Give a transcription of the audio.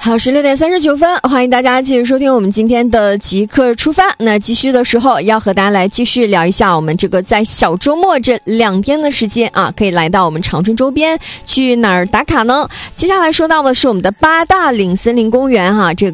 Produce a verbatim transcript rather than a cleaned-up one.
好，十六点三十九分，欢迎大家继续收听我们今天的即刻出发。那继续的时候，要和大家来继续聊一下我们这个在小周末这两天的时间啊，可以来到我们长春周边去哪儿打卡呢？接下来说到的是我们的八大岭森林公园哈、啊，这